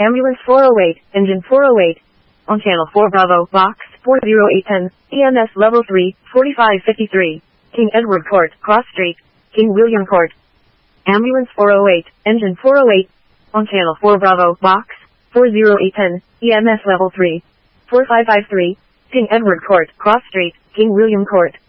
Ambulance 408, Engine 408. On Channel 4 Bravo, Box 40810, EMS Level 3, 4553. King Edward Court, Cross Street, King William Court. Ambulance 408, Engine 408. On Channel 4 Bravo, Box 40810, EMS Level 3, 4553. King Edward Court, Cross Street, King William Court.